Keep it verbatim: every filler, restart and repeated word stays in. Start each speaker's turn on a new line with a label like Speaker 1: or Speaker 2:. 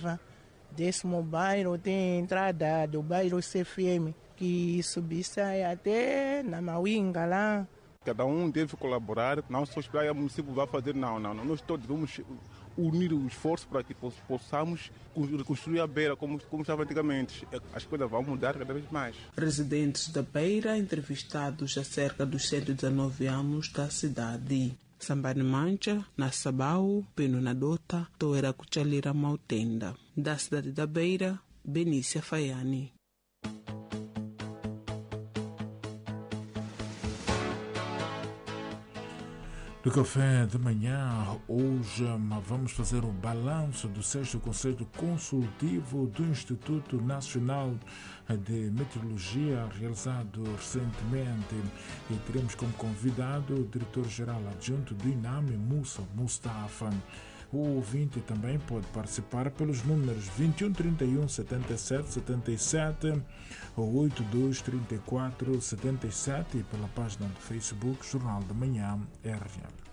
Speaker 1: Décimo bairro tem a entrada do bairro C F M, que subisse até na Mauinga lá.
Speaker 2: Cada um deve colaborar, não só esperar o município vai fazer, não, não, não. Nós todos vamos unir o esforço para que possamos reconstruir a Beira como, como estava antigamente. As coisas vão mudar cada vez mais.
Speaker 3: Residentes da Beira entrevistados acerca dos cento e dezenove anos da cidade. Sambani Mancha, na Sabau, Peno na Dota, Toera Cuchalira Mautenda. Da cidade da Beira, Benícia Faiani.
Speaker 4: Do café de manhã, hoje vamos fazer o balanço do sexto Conselho Consultivo do Instituto Nacional de Meteorologia, realizado recentemente, e teremos como convidado o diretor-geral adjunto do INAME, Musa Mustafa. O ouvinte também pode participar pelos números vinte e um, trinta e um, setenta e sete, setenta e sete ou oitenta e dois, trinta e quatro, setenta e sete e pela página do Facebook Jornal da Manhã R L.